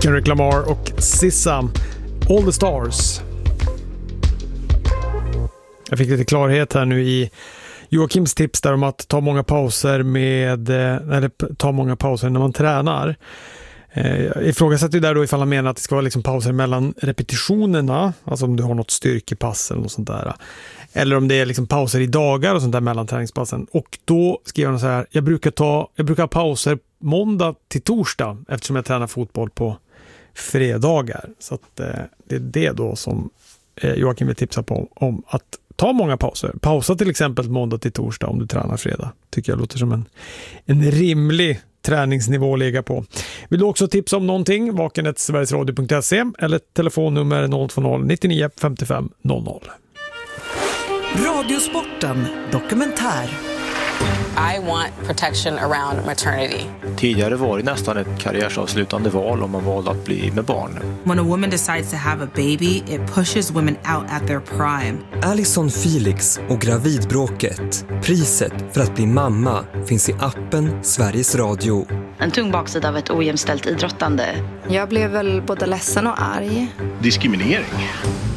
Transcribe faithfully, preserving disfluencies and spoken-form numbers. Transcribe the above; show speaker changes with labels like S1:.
S1: Kendrick Lamar och Sissa, All the Stars. Jag fick lite klarhet här nu i Joakims tips där om att ta många pauser med eller ta många pauser när man tränar. Jag ifrågasätter ju där då ifall han menar att det ska vara liksom pauser mellan repetitionerna, alltså om du har något styrkepass eller något sånt där. Eller om det är liksom pauser i dagar och sånt där mellan träningspassen. Och då skriver han så här: jag brukar ta jag brukar ha pauser måndag till torsdag eftersom jag tränar fotboll på fredagar. Så att eh, det är det då som eh, Joakim vill tipsa på om, att ta många pauser. Pausa till exempel måndag till torsdag om du tränar fredag. Tycker jag låter som en, en rimlig träningsnivå att lägga på. Vill du också tipsa om någonting? vaken snabel-a sverigesradio punkt se eller telefonnummer noll två noll nittionio femtiofem noll noll.
S2: Radiosporten dokumentär.
S3: I want protection around maternity.
S4: Tidigare var det nästan ett karriärsavslutande val om man valde att bli med barn.
S5: When a woman decides to have a baby, it pushes women out at their prime.
S6: Alison Felix och gravidbråket. Priset för att bli mamma finns i appen Sveriges Radio.
S7: En tung baksida av ett ojämställt idrottande.
S8: Jag blev väl både ledsen och arg.
S9: Diskriminering.